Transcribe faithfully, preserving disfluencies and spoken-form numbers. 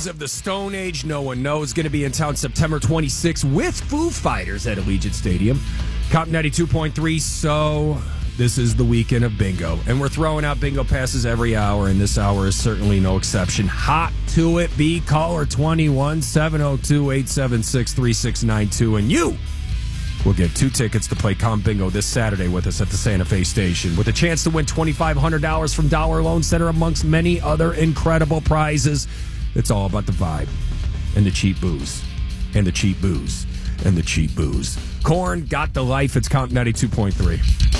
Queens of the Stone Age, no one knows, going to be in town September twenty-sixth with Foo Fighters at Allegiant Stadium. Cop ninety-two point three, so this is the weekend of bingo. And we're throwing out bingo passes every hour, and this hour is certainly no exception. Hot to it, be caller twenty-one, seven oh two, eight seven six, three six nine two, and you will get two tickets to play Comp Bingo this Saturday with us at the Santa Fe Station, with a chance to win twenty-five hundred dollars from Dollar Loan Center, amongst many other incredible prizes. It's all about the vibe and the cheap booze and the cheap booze and the cheap booze. Korn got the life. It's Count ninety-two point three.